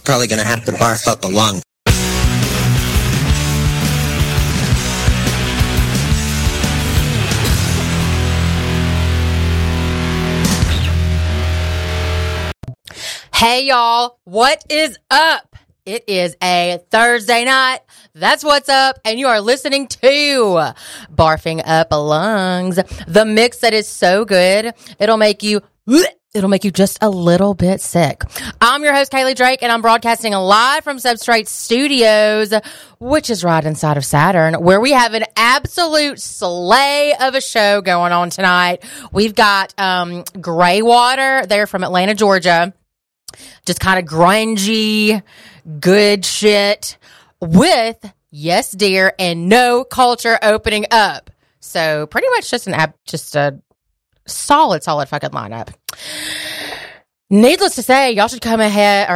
probably going to have to barf up a lung. Hey, y'all. What is up? It is a Thursday night. That's what's up. And you are listening to Barfing Up Lungs, the mix that is so good, it'll make you just a little bit sick. I'm your host, Kaylee Drake, and I'm broadcasting live from Substrate Studios, which is right inside of Saturn, where we have an absolute slay of a show going on tonight. We've got Graywater. They're from Atlanta, Georgia. Just kind of grungy, good shit with Yes Dear and No Culture opening up. So pretty much just a solid fucking lineup. Needless to say, y'all should go ahead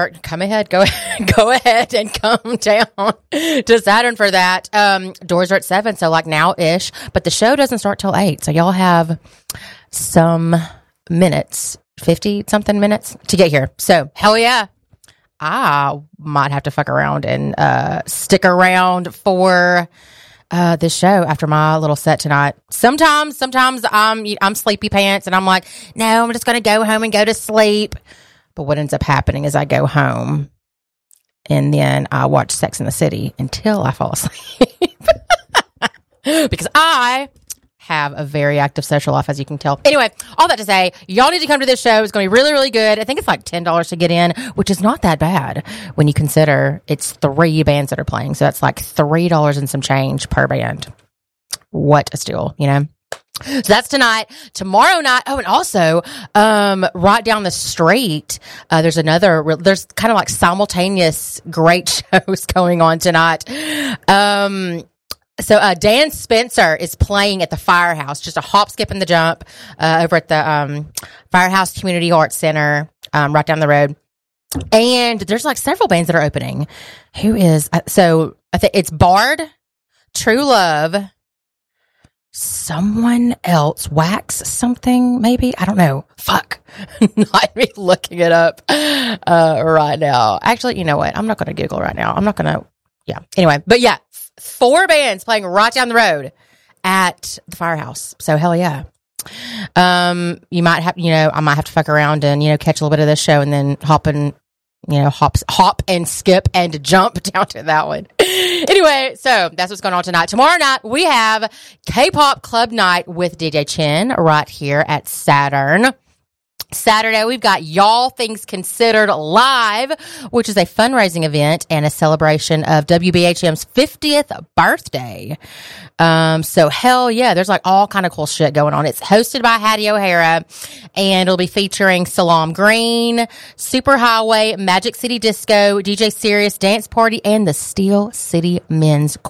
and come down to Saturn for that. Doors are at 7, so like now-ish, but the show doesn't start till 8, so y'all have some minutes, 50-something minutes to get here. So, hell yeah. I might have to fuck around and stick around for this show after my little set tonight. Sometimes I'm sleepy pants and I'm like, no, I'm just going to go home and go to sleep. But what ends up happening is I go home and then I watch Sex and the City until I fall asleep. Because I have a very active social life, as you can tell. Anyway, all that to say, y'all need to come to this show. It's going to be really, really good. I think it's like $10 to get in, which is not that bad when you consider it's 3 bands that are playing. So that's like $3 and some change per band. What a steal, you know? So that's tonight. Tomorrow night. Oh, and also, right down the street, there's kind of like simultaneous great shows going on tonight. So Dan Spencer is playing at the Firehouse, just a hop, skip, and the jump over at the Firehouse Community Arts Center right down the road. And there's like several bands that are opening. Who is so? I think it's Bard, True Love, someone else, Wax something maybe. I don't know. Fuck, not me looking it up right now. Actually, you know what? I'm not going to Google right now. I'm not going to. Yeah. Anyway, but yeah. 4 bands playing right down the road at the Firehouse. So hell yeah. You might have, I might have to fuck around and, catch a little bit of this show and then hop and skip and jump down to that one. Anyway, so that's what's going on tonight. Tomorrow night, we have K-pop Club Night with DJ Chin right here at Saturn. Saturday, we've got Y'all Things Considered Live, which is a fundraising event and a celebration of WBHM's 50th birthday. So hell yeah, there's like all kind of cool shit going on. It's hosted by Hattie O'Hara, and it'll be featuring Salam Green, Superhighway, Magic City Disco, DJ Sirius Dance Party, and the Steel City Men's